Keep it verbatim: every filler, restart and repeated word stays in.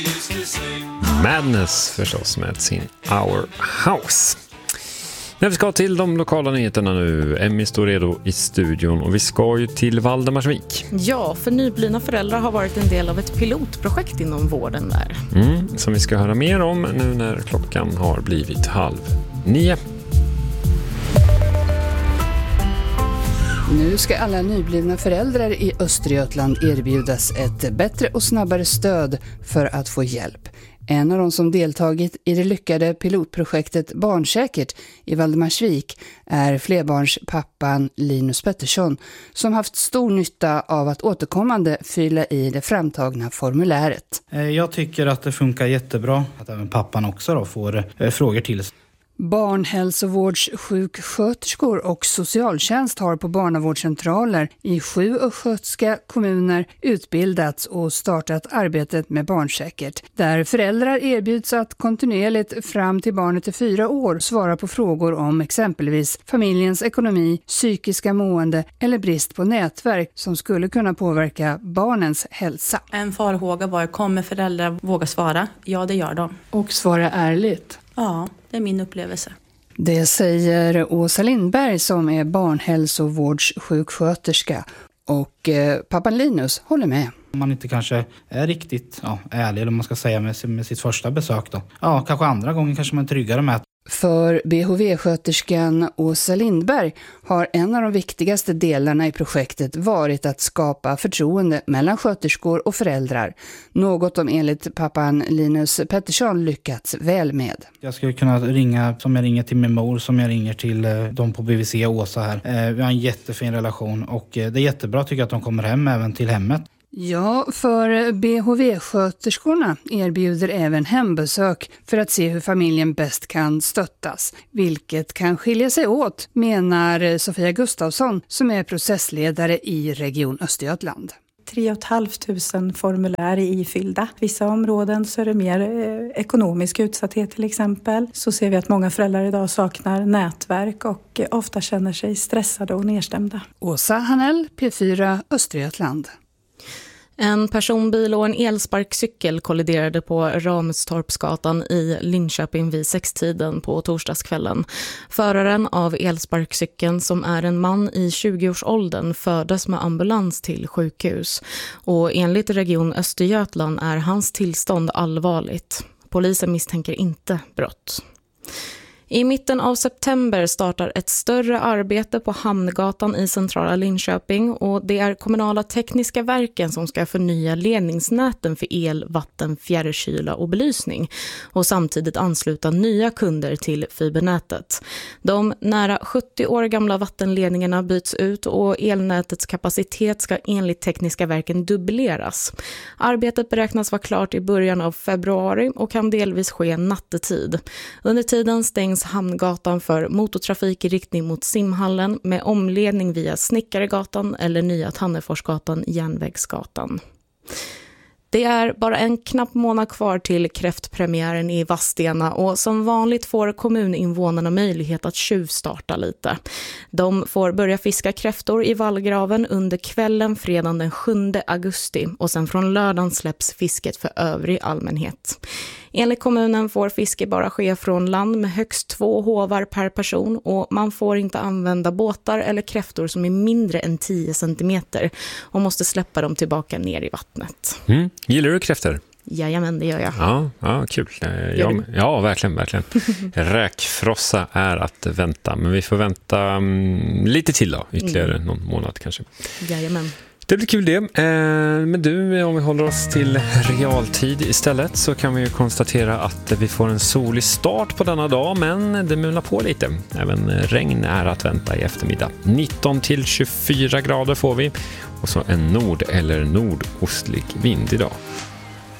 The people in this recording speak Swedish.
Madness förstås med sin Our House. När vi ska till de lokala nyheterna nu. Emmy står redo i studion och vi ska ju till Valdemarsvik. Ja, för nyblivna föräldrar har varit en del av ett pilotprojekt inom vården där. Mm, som vi ska höra mer om nu när klockan har blivit halv nio. Nu ska alla nyblivna föräldrar i Östergötland erbjudas ett bättre och snabbare stöd för att få hjälp. En av de som deltagit i det lyckade pilotprojektet Barnsäkert i Valdemarsvik är flerbarnspappan Linus Pettersson som haft stor nytta av att återkommande fylla i det framtagna formuläret. Jag tycker att det funkar jättebra att även pappan också då får eh, frågor till sig. Barnhälsovårdssjuksköterskor och socialtjänst har på barnavårdscentraler i sju östgötska kommuner utbildats och startat arbetet med Barnsäkert, där föräldrar erbjuds att kontinuerligt fram till barnet är fyra år svara på frågor om exempelvis familjens ekonomi, psykiska mående eller brist på nätverk som skulle kunna påverka barnens hälsa. En farhåga var, kommer föräldrar våga svara? Ja, det gör de. Och svara ärligt. Ja, det är min upplevelse. Det säger Åsa Lindberg som är barnhälsovårdssjuksköterska och eh, pappan Linus håller med. Om man inte kanske är riktigt ja, ärlig eller man ska säga med, med sitt första besök då. Ja, kanske andra gången kanske man är tryggare med att För B H V-sköterskan Åsa Lindberg har en av de viktigaste delarna i projektet varit att skapa förtroende mellan sköterskor och föräldrar. Något de enligt pappan Linus Pettersson lyckats väl med. Jag skulle kunna ringa som jag ringer till min mor, som jag ringer till eh, de på B V C och Åsa här. Eh, vi har en jättefin relation och eh, det är jättebra tycker jag att de kommer hem även till hemmet. Ja, för B H V-sköterskorna erbjuder även hembesök för att se hur familjen bäst kan stöttas, vilket kan skilja sig åt, menar Sofia Gustafsson som är processledare i Region Östergötland. tre och ett halvt tusen formulär är ifyllda. Vissa områden så är det mer eh, ekonomisk utsatthet till exempel. Så ser vi att många föräldrar idag saknar nätverk och eh, ofta känner sig stressade och nedstämda. Åsa Hanell, P fyra Östergötland. En personbil och en elsparkcykel kolliderade på Ramstorpsgatan i Linköping vid sextiden på torsdagskvällen. Föraren av elsparkcykeln, som är en man i tjugoårsåldern, fördes med ambulans till sjukhus. Och enligt Region Östergötland är hans tillstånd allvarligt. Polisen misstänker inte brott. I mitten av september startar ett större arbete på Hamngatan i centrala Linköping och det är kommunala tekniska verken som ska förnya ledningsnäten för el, vatten, fjärrkyla och belysning och samtidigt ansluta nya kunder till fibernätet. De nära sjuttio år gamla vattenledningarna byts ut och elnätets kapacitet ska enligt tekniska verken dubbleras. Arbetet beräknas vara klart i början av februari och kan delvis ske nattetid. Under tiden stängs Hamngatan för motortrafik i riktning mot Simhallen med omledning via Snickaregatan eller Nya Tanneforsgatan, Järnvägsgatan. Det är bara en knapp månad kvar till kräftpremiären i Vadstena och som vanligt får kommuninvånarna möjlighet att tjuvstarta lite. De får börja fiska kräftor i vallgraven under kvällen fredagen den sjunde augusti och sen från lördagen släpps fisket för övrig allmänhet. Enligt kommunen får fiske bara ske från land med högst två hovar per person och man får inte använda båtar eller kräftor som är mindre än tio centimeter och måste släppa dem tillbaka ner i vattnet. Mm. Gillar du kräftor? Jajamän, det gör jag. Ja, ja kul. Ja, ja, verkligen, verkligen. Räkfrossa är att vänta, men vi får vänta um, lite till då, ytterligare mm. någon månad kanske. Jajamän. Det blir kul det. Men du, om vi håller oss till realtid istället så kan vi ju konstatera att vi får en solig start på denna dag, men det mulnar på lite. Även regn är att vänta i eftermiddag. nitton till tjugofyra grader får vi och så en nord- eller nordostlig vind idag.